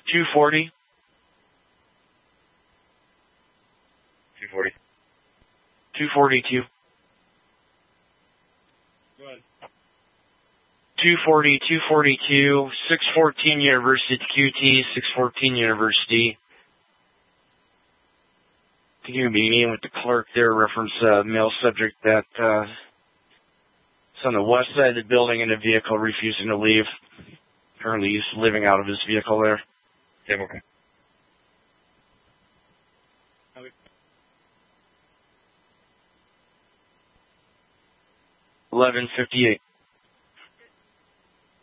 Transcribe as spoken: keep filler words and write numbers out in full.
two forty. two forty. two forty-two. Go ahead. two forty, two forty-two, six fourteen University Q T, six fourteen University. I think you're going to be meeting with the clerk there, reference uh, male subject that uh, is on the west side of the building in a vehicle refusing to leave. Currently he's living out of his vehicle there. Okay, okay. eleven fifty-eight.